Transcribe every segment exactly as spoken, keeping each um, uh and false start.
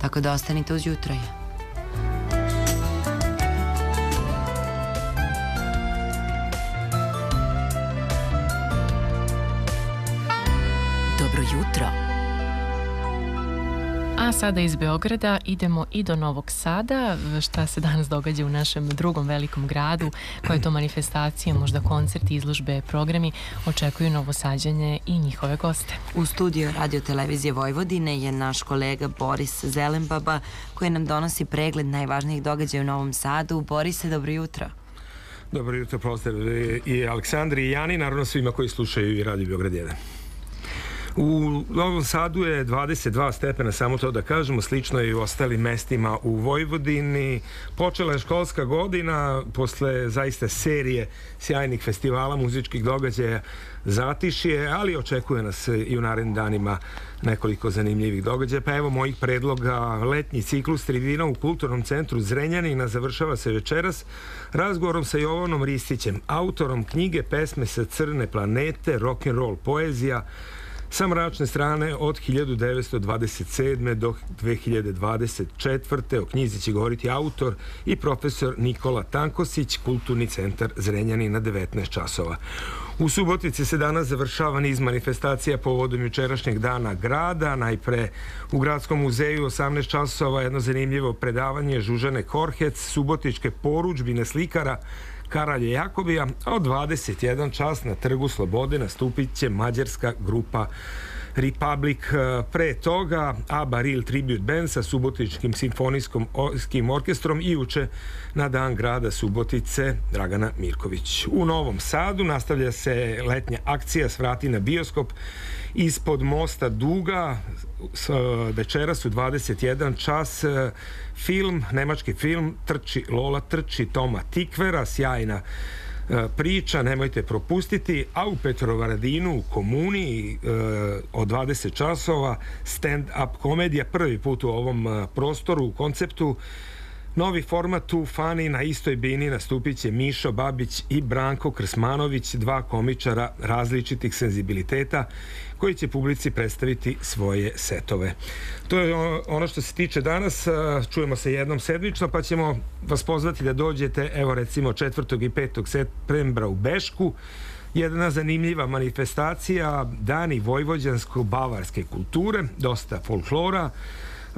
Tako da ostanite uz Jutro je. Dobro jutro. A sada iz Beograda idemo i do Novog Sada. Šta se danas događa u našem drugom velikom gradu? Koje to manifestacije, možda koncerti, izložbe, programi očekuju Novosađane i njihove goste? U studiju Radio Televizije Vojvodine je naš kolega Boris Zelenbaba koji nam donosi pregled najvažnijih događaja u Novom Sadu. Borise, dobro jutro. Dobro jutro, pozdrav i Aleksandri i Jani, naravno svima koji slušaju i Radio Beograd jedan. U Novom Sadu je dvadeset dva stepena, samo to da kažemo, slično je i u ostalim mestima u Vojvodini. Počela je školska godina, posle zaista serije sjajnih festivala, muzičkih događaja, zatišje, ali očekuje nas i u narednim danima nekoliko zanimljivih događaja. Pa evo mojih predloga: letnji ciklus tribina u Kulturnom centru Zrenjanina završava se večeras razgovorom sa Jovanom Ristićem, autorom knjige Pesme sa crne planete, rock'n'roll poezija sa mračne strane od hiljadu devetsto dvadeset sedme do dve hiljade dvadeset četvrte. O knjizi će govoriti autor i profesor Nikola Tankosić, Kulturni centar Zrenjanin na devetnaest časova. U Subotici se danas završava niz manifestacija povodom jučerašnjeg dana grada. Najpre u Gradskom muzeju osamnaest časova jedno zanimljivo predavanje Žužane Korhec, subotičke porudžbine slikara Karalja Jakobija, a od dvadeset jedan čas na Trgu Slobode nastupit će mađarska grupa Republic. Pre toga ABBA Real Tribute Band sa Subotičkim simfonijskim orkestrom i uče na Dan grada Subotice Dragana Mirković. U Novom Sadu nastavlja se letnja akcija Svrati na bioskop ispod mosta Duga. Večeras u dvadeset jedan čas film, nemački film Trči Lola, trči Toma Tikvera, sjajna priča, nemojte propustiti. A u Petrovaradinu u Komuni od dvadeset časova stand-up komedija, prvi put u ovom prostoru u konceptu. Novi format u Fani, na istoj bini nastupit će Mišo Babić i Branko Krsmanović, dva komičara različitih senzibiliteta koji će publici predstaviti svoje setove. To je ono što se tiče danas. Čujemo se jednom sedmično, pa ćemo vas pozvati da dođete, evo recimo četvrtog i petog septembra u Bešku. Jedna zanimljiva manifestacija, Dani vojvođansko-bavarske kulture, dosta folklora. Uh,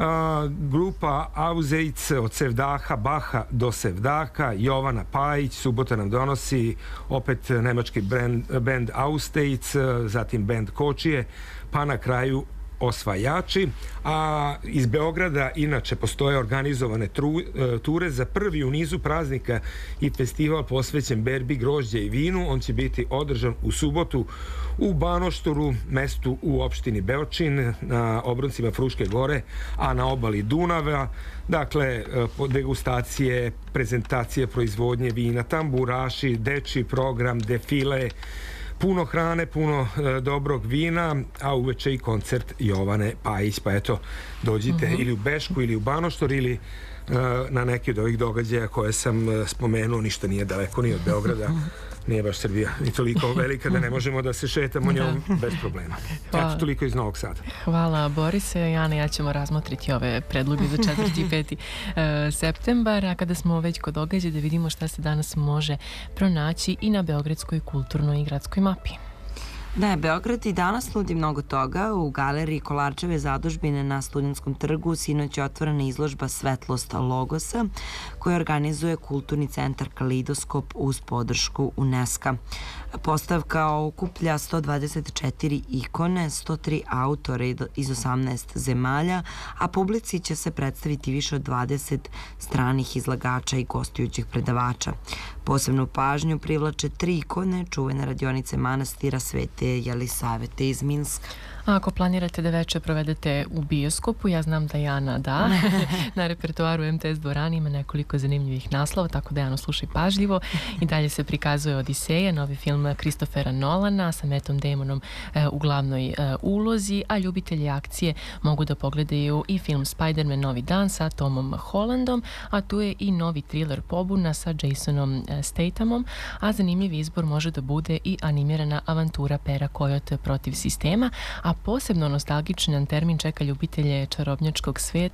grupa Auzejic od Sevdaha, Baha do Sevdaha, Jovana Pajić, subota nam donosi opet nemački band, band Austejic, zatim band Kočije, pa na kraju Osvajači. A iz Beograda inače postoje organizovane tru, ture za prvi u nizu praznika i festival posvećen berbi grožđa i vinu. On će biti održan u subotu u Banošturu, mestu u opštini Beočin, na obroncima Fruške gore, a na obali Dunava. Dakle, degustacije, prezentacije proizvodnje vina, tamburaši, dečiji program, defile, puno hrane, puno e, dobrog vina, a uveče i koncert Jovane Pajić. Pa eto, dođite uh-huh. ili u Bešku ili u Banoštor ili e, na neki od ovih događaja koje sam e, spomenuo. Ništa nije daleko ni od Beograda. Nije baš Srbija ni toliko velika da ne možemo da se šetamo njom bez problema. Hvala. Eto, toliko iz Novog Sada. Hvala Borise. Jana i ja ćemo razmotriti ove predloge za četvrti i peti septembar, a kada smo već kod događaja da vidimo šta se danas može pronaći i na Beogradskoj kulturnoj i gradskoj mapi. Da, Beograd i danas nudi mnogo toga. U galeriji Kolarčeve zadužbine na Studentskom trgu sinoć je otvorena izložba Svetlost Logosa koju organizuje Kulturni centar Kaleidoskop uz podršku UNESCO. Postavka okuplja sto dvadeset četiri ikone, sto tri autore iz osamnaest zemalja, a publici će se predstaviti više od dvadeset stranih izlagača i gostujućih predavača. Posebnu pažnju privlače tri ikone čuvene radionice manastira Svete Jelisavete iz Minska. A ako planirate da veče provedete u bioskopu, ja znam da Jana da, na repertoaru M T S dvorani ima nekoliko zanimljivih naslova, tako da Jano slušaj pažljivo. I dalje se prikazuje Odiseja, novi film Kristofera Nolana sa Mattom Damonom e, u glavnoj e, ulozi, a ljubitelji akcije mogu da pogledaju i film Spider-Man Novi dan sa Tomom Hollandom, a tu je i novi thriller Pobuna sa Jasonom e, Stathamom, a zanimljiv izbor može da bude i animirana avantura Pera Kojot protiv sistema, a posebno nostalgičan termin čeka ljubitelje čarobnjačkog